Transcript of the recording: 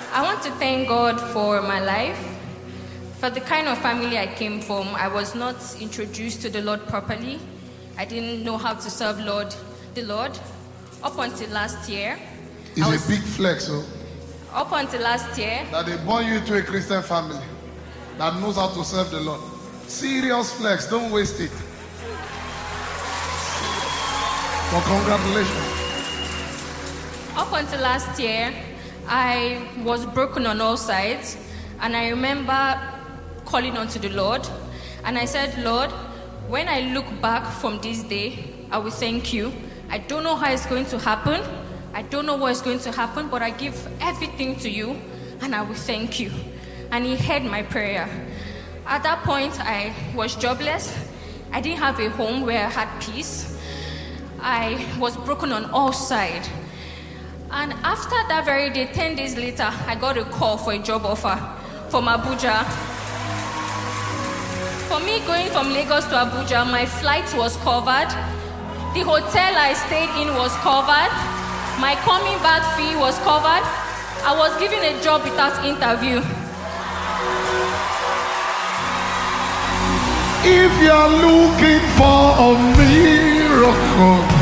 I want to thank God for my life, for the kind of family I came from. I was not introduced to the Lord properly. I didn't know how to serve the Lord. Up until last year. It's a big flex, oh. Up until last year. That they born you into a Christian family that knows how to serve the Lord. Serious flex, don't waste it. Well, congratulations. Up until last year, I was broken on all sides, and I remember calling unto the Lord, and I said, Lord, when I look back from this day, I will thank you. I don't know how it's going to happen. I don't know what is going to happen, but I give everything to you, and I will thank you. And he heard my prayer. At that point, I was jobless. I didn't have a home where I had peace. I was broken on all sides. And after that very day, 10 days later, I got a call for a job offer from Abuja. For me going from Lagos to Abuja, my flight was covered. The hotel I stayed in was covered. My coming back fee was covered. I was given a job without interview. If you're looking for a miracle,